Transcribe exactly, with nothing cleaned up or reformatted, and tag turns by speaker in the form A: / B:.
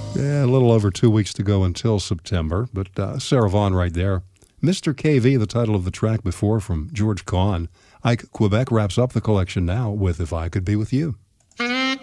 A: Yeah, a little over two weeks to go until September, but uh, Sarah Vaughan right there. Mister K V, the title of the track before from George Kahn. Ike Quebec wraps up the collection now with If I Could Be With You.